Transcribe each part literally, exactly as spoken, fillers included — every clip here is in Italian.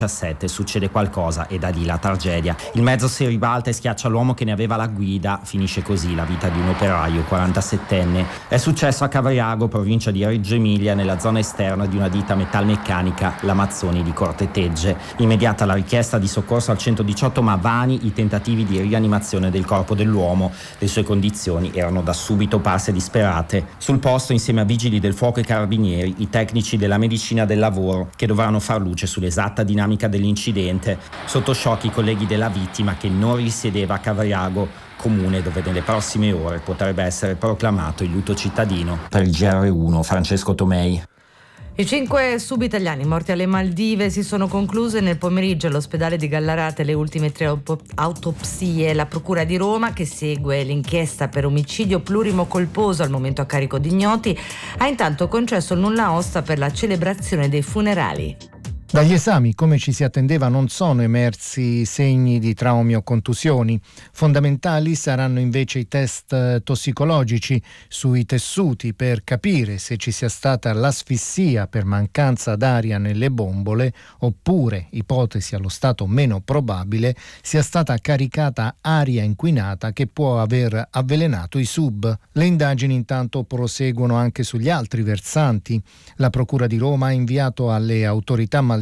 succede qualcosa e da lì la tragedia. Il mezzo si ribalta e schiaccia l'uomo che ne aveva la guida. Finisce così la vita di un operaio quarantasettenne. È successo a Cavriago, provincia di Reggio Emilia, nella zona esterna di una ditta metalmeccanica, la Mazzoni di Cortetegge. Immediata la richiesta di soccorso al centodiciotto, ma vani i tentativi di rianimazione del corpo dell'uomo. Le sue condizioni erano da subito parse disperate. Sul posto, insieme a vigili del fuoco e carabinieri, i tecnici della medicina del lavoro, che dovranno far luce sull'esatta dinamica dell'incidente. Sotto shock i colleghi della vittima, che non risiedeva a Cavriago, comune dove nelle prossime ore potrebbe essere proclamato il lutto cittadino. Per il G R uno, Francesco Tomei. I cinque sub-italiani morti alle Maldive si sono concluse nel pomeriggio all'ospedale di Gallarate le ultime tre autopsie. La Procura di Roma, che segue l'inchiesta per omicidio plurimo colposo al momento a carico di ignoti, ha intanto concesso il nulla osta per la celebrazione dei funerali. Dagli esami, come ci si attendeva, non sono emersi segni di traumi o contusioni. Fondamentali saranno invece i test tossicologici sui tessuti per capire se ci sia stata l'asfissia per mancanza d'aria nelle bombole oppure, ipotesi allo stato meno probabile, sia stata caricata aria inquinata che può aver avvelenato i sub. Le indagini intanto proseguono anche sugli altri versanti. La Procura di Roma ha inviato alle autorità maldiviane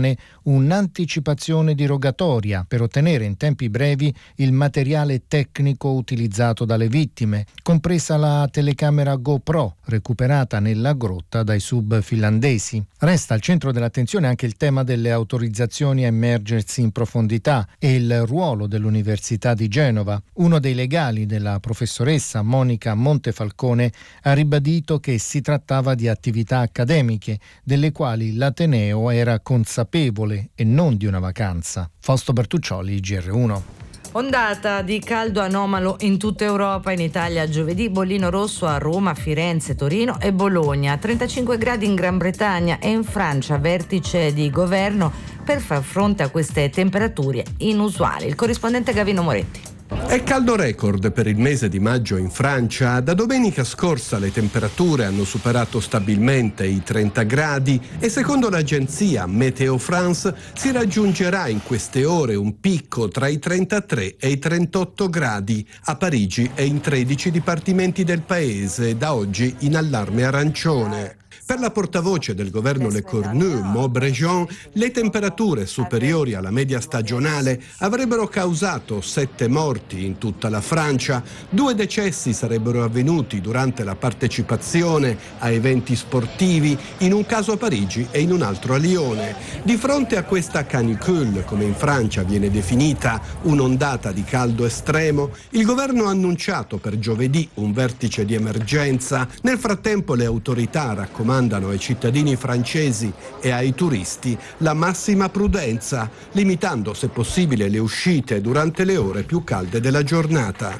un'anticipazione di rogatoria per ottenere in tempi brevi il materiale tecnico utilizzato dalle vittime, compresa la telecamera GoPro recuperata nella grotta dai sub finlandesi. Resta al centro dell'attenzione anche il tema delle autorizzazioni a immergersi in profondità e il ruolo dell'Università di Genova. Uno dei legali della professoressa Monica Montefalcone ha ribadito che si trattava di attività accademiche delle quali l'Ateneo era consapevole e non di una vacanza. Fausto Bertuccioli, G R uno. Ondata di caldo anomalo in tutta Europa. In Italia giovedì bollino rosso a Roma, Firenze, Torino e Bologna, trentacinque gradi in Gran Bretagna e in Francia, vertice di governo per far fronte a queste temperature inusuali. Il corrispondente Gavino Moretti. È caldo record per il mese di maggio in Francia. Da domenica scorsa le temperature hanno superato stabilmente i trenta gradi e secondo l'agenzia Météo France si raggiungerà in queste ore un picco tra i trentatré e i trentotto gradi. A Parigi e in tredici dipartimenti del paese, da oggi in allarme arancione. Per la portavoce del governo Le Cornu, Maud Brejon, le temperature superiori alla media stagionale avrebbero causato sette morti in tutta la Francia. Due decessi sarebbero avvenuti durante la partecipazione a eventi sportivi, in un caso a Parigi e in un altro a Lione. Di fronte a questa canicule, come in Francia viene definita, un'ondata di caldo estremo, il governo ha annunciato per giovedì un vertice di emergenza. Nel frattempo le autorità raccomandano ai cittadini francesi e ai turisti la massima prudenza, limitando se possibile le uscite durante le ore più calde della giornata.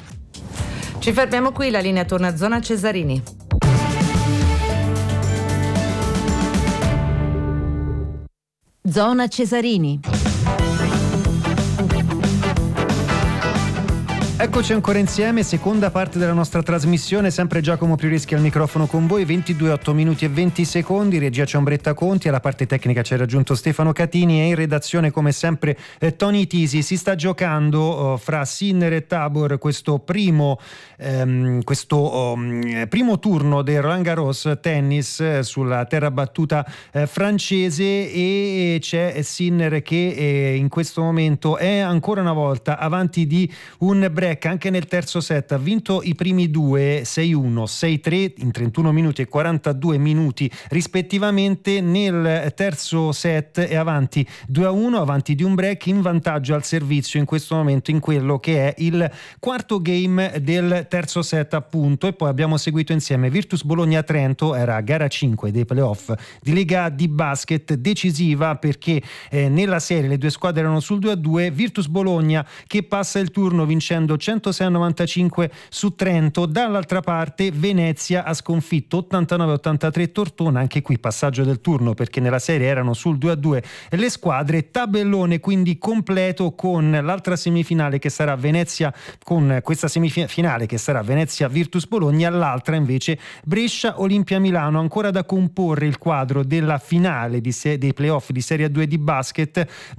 Ci fermiamo qui, la linea torna a Zona Cesarini. Zona Cesarini. Eccoci ancora insieme, seconda parte della nostra trasmissione, sempre Giacomo Priorischi al microfono con voi, ventidue, otto minuti e venti secondi, regia c'è Ombretta Conti, alla parte tecnica ci ha raggiunto Stefano Catini e in redazione come sempre eh, Tony Tisi. Si sta giocando oh, fra Sinner e Tabor questo primo, ehm, questo oh, primo turno del Roland Garros tennis eh, sulla terra battuta eh, francese e c'è Sinner che eh, in questo momento è ancora una volta avanti di un break. Anche nel terzo set ha vinto i primi due sei uno, sei tre in trentuno minuti e quarantadue minuti rispettivamente. Nel terzo set è avanti due a uno, avanti di un break, in vantaggio al servizio in questo momento in quello che è il quarto game del terzo set appunto. E poi abbiamo seguito insieme Virtus Bologna Trento, era gara cinque dei playoff di Lega di basket, decisiva perché eh, nella serie le due squadre erano sul due a due. Virtus Bologna che passa il turno vincendo centosei a novantacinque su Trento. Dall'altra parte Venezia ha sconfitto ottantanove a ottantatré Tortona, anche qui passaggio del turno perché nella serie erano sul due a due le squadre. Tabellone quindi completo con l'altra semifinale che sarà Venezia, con questa semifinale che sarà Venezia Virtus Bologna, l'altra invece Brescia Olimpia Milano. Ancora da comporre il quadro della finale di se- dei playoff di Serie A due di basket.